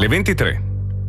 Le 23.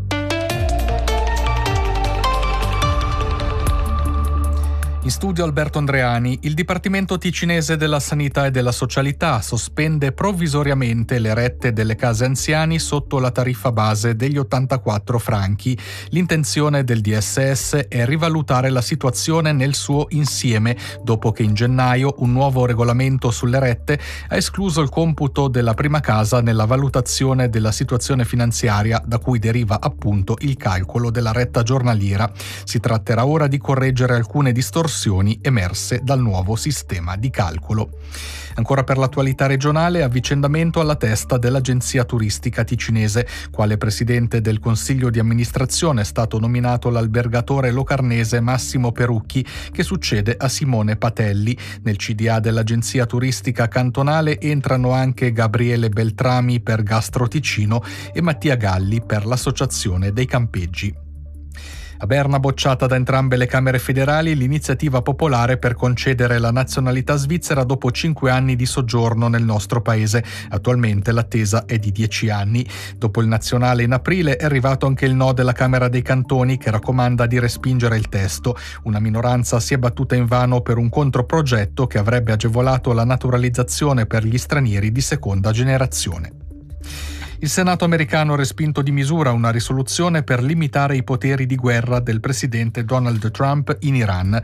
In studio Alberto Andreani. Il Dipartimento Ticinese della Sanità e della Socialità sospende provvisoriamente le rette delle case anziani sotto la tariffa base degli 84 franchi. L'intenzione del DSS è rivalutare la situazione nel suo insieme, dopo che in gennaio un nuovo regolamento sulle rette ha escluso il computo della prima casa nella valutazione della situazione finanziaria da cui deriva appunto il calcolo della retta giornaliera. Si tratterà ora di correggere alcune distorsioni emerse dal nuovo sistema di calcolo. Ancora per l'attualità regionale, avvicendamento alla testa dell'Agenzia Turistica Ticinese. Quale presidente del Consiglio di amministrazione è stato nominato l'albergatore locarnese Massimo Perucchi, che succede a Simone Patelli. Nel CDA dell'Agenzia Turistica Cantonale entrano anche Gabriele Beltrami per Gastro Ticino e Mattia Galli per l'Associazione dei Campeggi. A Berna, bocciata da entrambe le Camere federali, l'iniziativa popolare per concedere la nazionalità svizzera dopo 5 anni di soggiorno nel nostro paese. Attualmente l'attesa è di 10 anni. Dopo il nazionale in aprile è arrivato anche il no della Camera dei Cantoni, che raccomanda di respingere il testo. Una minoranza si è battuta invano per un controprogetto che avrebbe agevolato la naturalizzazione per gli stranieri di seconda generazione. Il Senato americano ha respinto di misura una risoluzione per limitare i poteri di guerra del presidente Donald Trump in Iran.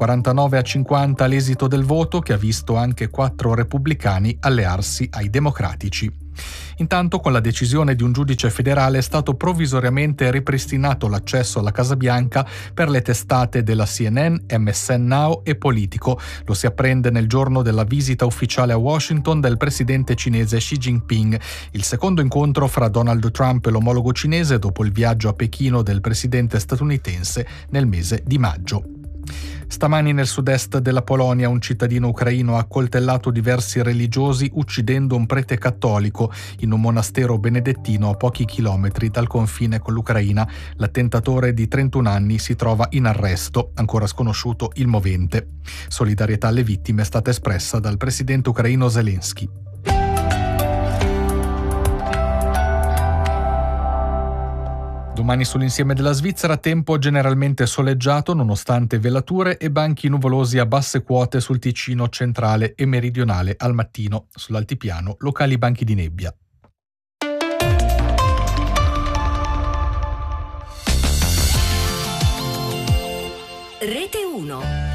49-50 l'esito del voto, che ha visto anche 4 repubblicani allearsi ai democratici. Intanto, con la decisione di un giudice federale è stato provvisoriamente ripristinato l'accesso alla Casa Bianca per le testate della CNN, MSN Now e Politico. Lo si apprende nel giorno della visita ufficiale a Washington del presidente cinese Xi Jinping, il secondo incontro fra Donald Trump e l'omologo cinese dopo il viaggio a Pechino del presidente statunitense nel mese di maggio. Stamani nel sud-est della Polonia un cittadino ucraino ha accoltellato diversi religiosi uccidendo un prete cattolico in un monastero benedettino a pochi chilometri dal confine con l'Ucraina. L'attentatore di 31 anni si trova in arresto, ancora sconosciuto il movente. Solidarietà alle vittime è stata espressa dal presidente ucraino Zelensky. Domani sull'insieme della Svizzera tempo generalmente soleggiato nonostante velature e banchi nuvolosi a basse quote sul Ticino centrale e meridionale al mattino. Sull'altipiano locali banchi di nebbia. Rete 1